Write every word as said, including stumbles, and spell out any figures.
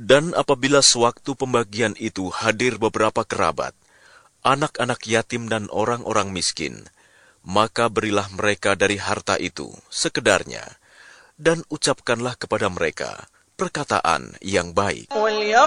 Dan apabila sewaktu pembagian itu hadir beberapa kerabat, anak-anak yatim dan orang-orang miskin, maka berilah mereka dari harta itu sekedarnya, dan ucapkanlah kepada mereka perkataan yang baik.